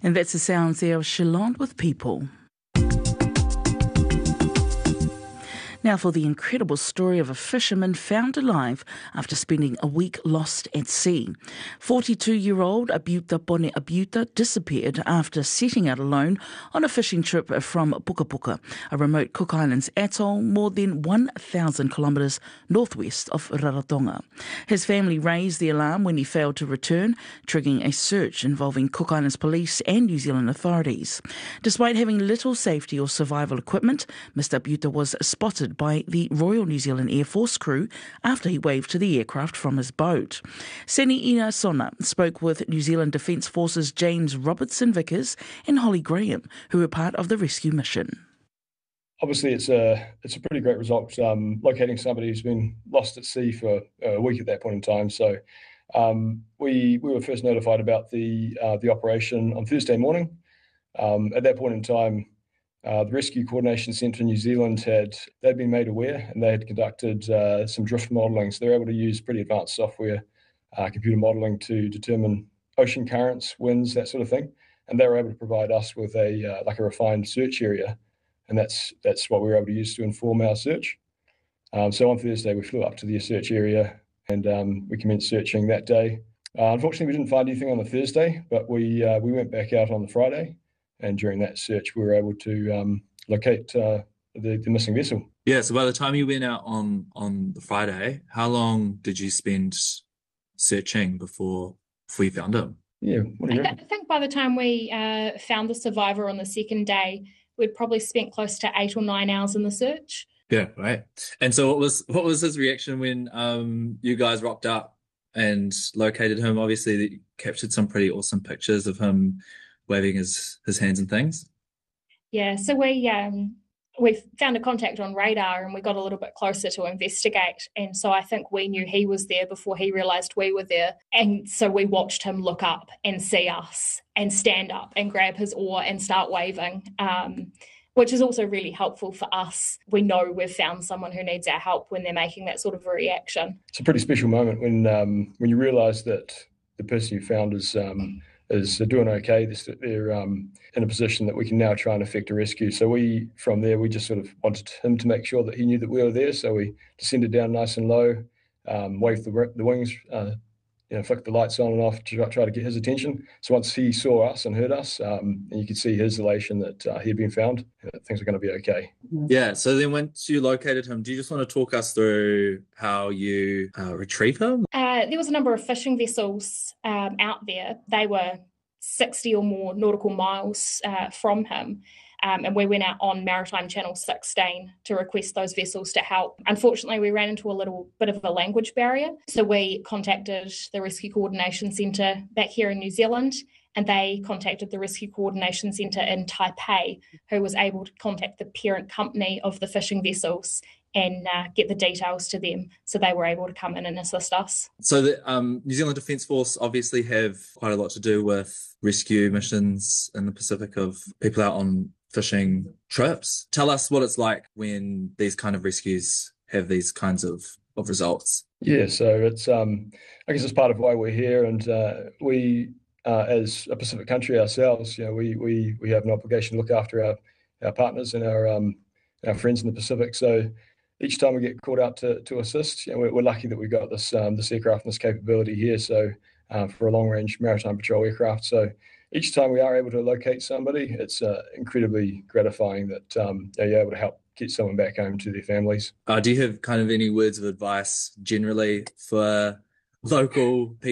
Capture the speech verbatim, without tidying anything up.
And that's the sounds there of Shillong with People. Now for the incredible story of a fisherman found alive after spending a week lost at sea. forty-two-year-old Abiuta Pone Abiuta disappeared after setting out alone on a fishing trip from Puka Puka, a remote Cook Islands atoll more than one thousand kilometres northwest of Rarotonga. His family raised the alarm when he failed to return, triggering a search involving Cook Islands Police and New Zealand authorities. Despite having little safety or survival equipment, Mister Abiuta was spotted by the Royal New Zealand Air Force crew after he waved to the aircraft from his boat. Seni Ina Sona spoke with New Zealand Defence Forces James Robertson Vickers and Holly Graham, who were part of the rescue mission. Obviously, it's a it's a pretty great result, um, locating somebody who's been lost at sea for a week at that point in time. So um, we we were first notified about the uh, the operation on Thursday morning. Um, at that point in time, Uh, the Rescue Coordination Centre in New Zealand had they'd been made aware, and they had conducted uh, some drift modelling. So they're able to use pretty advanced software, uh, computer modelling to determine ocean currents, winds, that sort of thing. And they were able to provide us with a uh, like a refined search area, and that's that's what we were able to use to inform our search. Um, so on Thursday, we flew up to the search area, and um, we commenced searching that day. Uh, unfortunately, we didn't find anything on the Thursday, but we uh, we went back out on the Friday. And during that search, we were able to um, locate uh, the, the missing vessel. Yeah, so by the time you went out on, on the Friday, how long did you spend searching before, before you found him? Yeah, what do you I, th- I think by the time we uh, found the survivor on the second day, we'd probably spent close to eight or nine hours in the search. Yeah, right. And so what was what was his reaction when um, you guys rocked up and located him? Obviously, you captured some pretty awesome pictures of him waving his, his hands and things. Yeah, so we um, we found a contact on radar and we got a little bit closer to investigate. And so I think we knew he was there before he realised we were there. And so we watched him look up and see us and stand up and grab his oar and start waving, um, which is also really helpful for us. We know we've found someone who needs our help when they're making that sort of a reaction. It's a pretty special moment when um, when you realise that the person you found is... Um, is doing okay. They're um, in a position that we can now try and effect a rescue. So we, from there, we just sort of wanted him to make sure that he knew that we were there. So we descended down nice and low, um, waved the, the wings, uh, you know, flicked the lights on and off to try to get his attention. So once he saw us and heard us, um, and you could see his elation that uh, he had been found, things were going to be okay. Yeah, so then once you located him, do you just want to talk us through how you uh, retrieve him? Uh, there was a number of fishing vessels um, out there. They were sixty or more nautical miles uh, from him. Um, and we went out on Maritime Channel sixteen to request those vessels to help. Unfortunately, we ran into a little bit of a language barrier. So we contacted the Rescue Coordination Centre back here in New Zealand, and they contacted the Rescue Coordination Centre in Taipei, who was able to contact the parent company of the fishing vessels and uh, get the details to them. So they were able to come in and assist us. So the um, New Zealand Defence Force obviously have quite a lot to do with rescue missions in the Pacific of people out on fishing trips. Tell us what it's like when these kind of rescues have these kinds of, of results. Yeah, so it's um, I guess it's part of why we're here, and uh, we, uh, as a Pacific country ourselves, you know, we we we have an obligation to look after our our partners and our um, our friends in the Pacific. So each time we get called out to to assist, you know, we're, we're lucky that we've got this um, this aircraft and this capability here. So uh, for a long range maritime patrol aircraft, so each time we are able to locate somebody, it's uh, incredibly gratifying that um, you're able to help get someone back home to their families. Uh, do you have kind of any words of advice generally for local people